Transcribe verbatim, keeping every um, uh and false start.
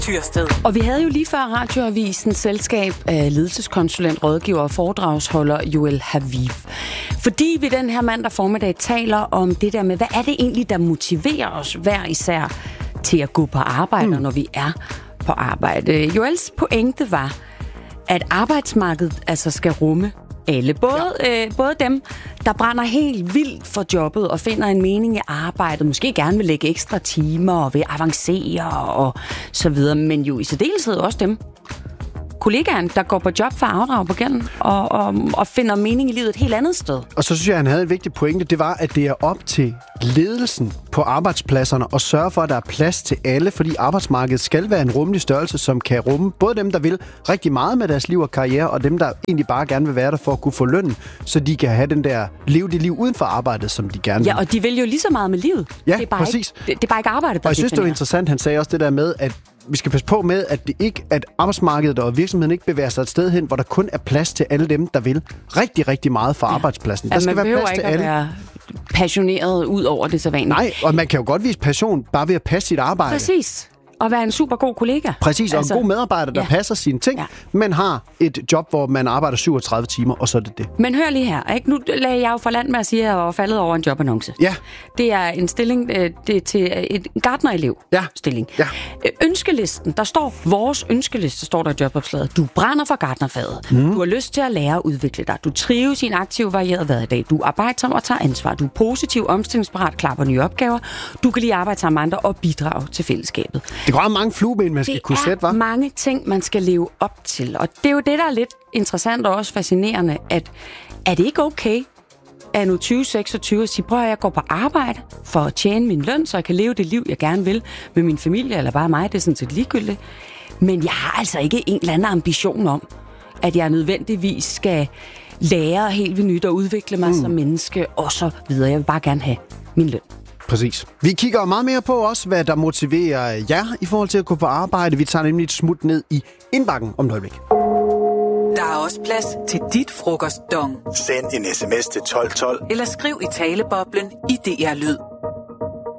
Tyrsted. Og vi havde jo lige før Radioavisen selskab af ledelseskonsulent, rådgiver og foredragsholder Joel Haviv. Fordi vi den her mandag formiddag taler om det der med, hvad er det egentlig, der motiverer os hver især til at gå på arbejde, mm. når vi er på arbejde. Joels pointe var, at arbejdsmarkedet altså skal rumme alle. Både, ja. øh, både dem, der brænder helt vildt for jobbet og finder en mening i arbejdet, måske gerne vil lægge ekstra timer og vil avancere og så videre, men jo i særdeleshed også dem, kollegaen, der går på job for at afdrage på gælden og, og, og finder mening i livet et helt andet sted. Og så synes jeg, at han havde en vigtig pointe, det var, at det er op til ledelsen på arbejdspladserne at sørge for, at der er plads til alle, fordi arbejdsmarkedet skal være en rummelig størrelse, som kan rumme både dem, der vil rigtig meget med deres liv og karriere, og dem, der egentlig bare gerne vil være der for at kunne få løn, så de kan have den der, leve det liv uden for arbejdet, som de gerne vil. Ja, og de vil jo lige så meget med livet. Ja, det er bare præcis. Ikke, det, det er bare ikke arbejdet, der Og jeg synes, definerer. det var interessant, han sagde også det der med, at vi skal passe på med, at det ikke, at arbejdsmarkedet og virksomheden ikke bevæger sig et sted hen, hvor der kun er plads til alle dem, der vil rigtig, rigtig meget for ja. arbejdspladsen. Der ja, skal være plads til alle. Være passioneret ud over det sædvanlige. Nej, og man kan jo godt vise passion bare ved at passe sit arbejde. Præcis. Og være en super god kollega. Præcis, og altså, en god medarbejder, der ja. passer sine ting, ja. men har et job, hvor man arbejder syvogtredive timer, og så er det det. Men hør lige her, ikke? Nu lagde jeg jo for land med at sige, at jeg var faldet over en jobannonce. Ja. Det er en stilling det er til et gartnerelev-stilling. Ja. Ja. Ønskelisten, der står vores ønskeliste, står der i jobopslaget. Du brænder for gartnerfaget. Mm. Du har lyst til at lære at udvikle dig. Du trives i en aktiv, varieret hverdag. Du er arbejdsom og tager ansvar. Du er positiv, omstillingsparat, klar på nye opgaver. Du kan lige arbejde sammen med andre og bidrage til fællesskabet. Det går mange flueben, man skal det kunne sætte, hva'? Det er mange ting, man skal leve op til. Og det er jo det, der er lidt interessant og også fascinerende, at er det ikke okay, at nu tyve seksogtyve sige, prøv at jeg går på arbejde for at tjene min løn, så jeg kan leve det liv, jeg gerne vil med min familie, eller bare mig, det er sådan set ligegyldigt. Men jeg har altså ikke en eller anden ambition om, at jeg nødvendigvis skal lære helt vildt nyt og udvikle mig mm. som menneske, og så videre. Jeg vil bare gerne have min løn. Præcis. Vi kigger meget mere på også, hvad der motiverer jer i forhold til at gå på arbejde. Vi tager nemlig et smut ned i indbakken om et øjeblik. Der er også plads til dit frokostdong. Send en sms til tolv tolv. Eller skriv i taleboblen i D R Lyd.